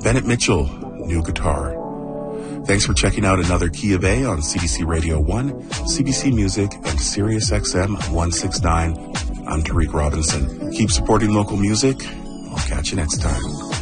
Bennett Mitchell, new guitar. Thanks for checking out another Key of A on CBC Radio 1, CBC Music, and Sirius XM 169. I'm Tariq Robinson. Keep supporting local music. I'll catch you next time.